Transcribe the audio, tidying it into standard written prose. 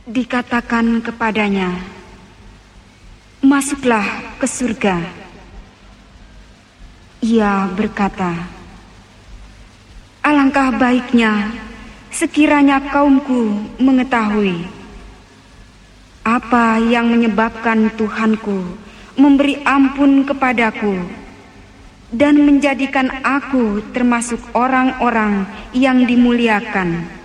Dikatakan kepadanya, "Masuklah ke surga." Ia berkata, "Alangkah baiknya sekiranya kaumku mengetahui apa yang menyebabkan Tuhanku memberi ampun kepadaku dan menjadikan aku termasuk orang-orang yang dimuliakan."